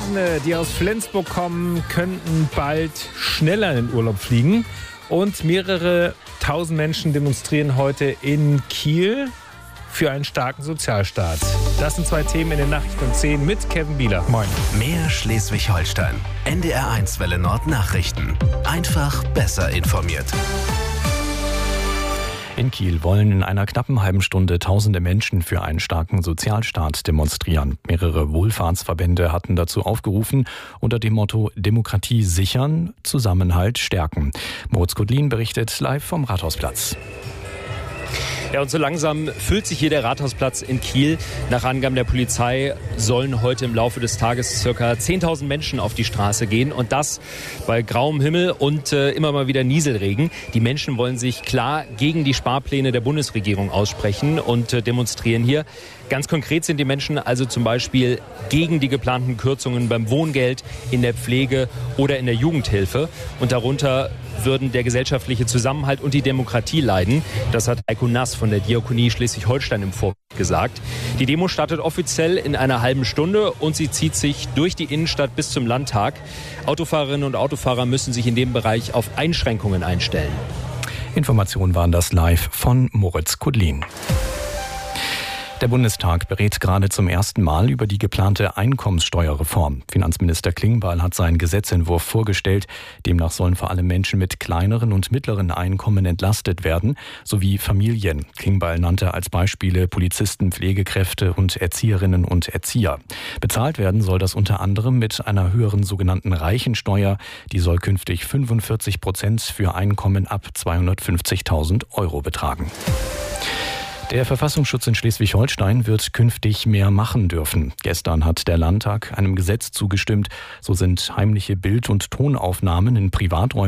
Tausende, die aus Flensburg kommen, könnten bald schneller in den Urlaub fliegen. Und mehrere tausend Menschen demonstrieren heute in Kiel für einen starken Sozialstaat. Das sind zwei Themen in den Nachrichten um 10 mit Kevin Bieler. Moin. Mehr Schleswig-Holstein. NDR1 Welle Nord Nachrichten. Einfach besser informiert. In Kiel wollen in einer knappen halben Stunde tausende Menschen für einen starken Sozialstaat demonstrieren. Mehrere Wohlfahrtsverbände hatten dazu aufgerufen, unter dem Motto Demokratie sichern, Zusammenhalt stärken. Moritz Kudlin berichtet live vom Rathausplatz. Ja, und so langsam füllt sich hier der Rathausplatz in Kiel. Nach Angaben der Polizei sollen heute im Laufe des Tages ca. 10.000 Menschen auf die Straße gehen. Und das bei grauem Himmel und immer mal wieder Nieselregen. Die Menschen wollen sich klar gegen die Sparpläne der Bundesregierung aussprechen und demonstrieren hier. Ganz konkret sind die Menschen also zum Beispiel gegen die geplanten Kürzungen beim Wohngeld, in der Pflege oder in der Jugendhilfe. Und darunter würden der gesellschaftliche Zusammenhalt und die Demokratie leiden. Das hat Heiko Nass von der Diakonie Schleswig-Holstein im Vorfeld gesagt. Die Demo startet offiziell in einer halben Stunde und sie zieht sich durch die Innenstadt bis zum Landtag. Autofahrerinnen und Autofahrer müssen sich in dem Bereich auf Einschränkungen einstellen. Informationen waren das live von Moritz Kudlin. Der Bundestag berät gerade zum ersten Mal über die geplante Einkommenssteuerreform. Finanzminister Klingbeil hat seinen Gesetzentwurf vorgestellt. Demnach sollen vor allem Menschen mit kleineren und mittleren Einkommen entlastet werden, sowie Familien. Klingbeil nannte als Beispiele Polizisten, Pflegekräfte und Erzieherinnen und Erzieher. Bezahlt werden soll das unter anderem mit einer höheren sogenannten Reichensteuer. Die soll künftig 45% für Einkommen ab 250.000 € betragen. Der Verfassungsschutz in Schleswig-Holstein wird künftig mehr machen dürfen. Gestern hat der Landtag einem Gesetz zugestimmt. So sind heimliche Bild- und Tonaufnahmen in Privaträumen